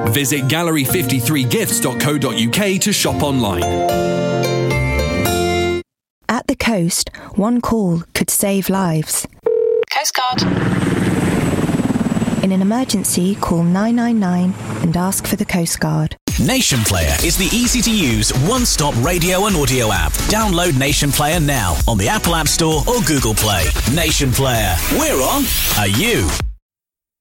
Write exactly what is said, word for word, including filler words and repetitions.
Visit gallery fifty-three gifts dot co dot uk to shop online. At the coast, one call could save lives. Coast Guard. In an emergency, call nine nine nine and ask for the Coast Guard. Nation Player is the easy-to-use, one-stop radio and audio app. Download Nation Player now on the Apple App Store or Google Play. Nation Player. We're on. Are you?